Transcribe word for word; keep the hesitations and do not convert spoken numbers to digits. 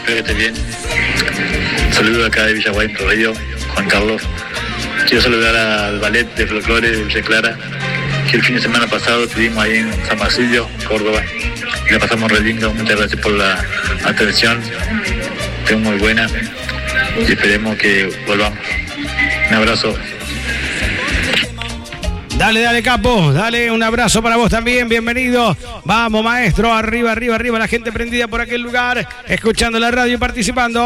espero que estés bien. Saludos acá de Villaguay, Entre Ríos, Juan Carlos. Quiero saludar al ballet de folclore de Dulce Clara, que el fin de semana pasado estuvimos ahí en San Marsilio, Córdoba. Y la pasamos re lindo. Muchas gracias por la atención. Estuvo muy buena y esperemos que volvamos. Un abrazo. Dale, dale, capo, dale, un abrazo para vos también, bienvenido. Vamos, maestro, arriba, arriba, arriba, la gente prendida por aquel lugar, escuchando la radio y participando.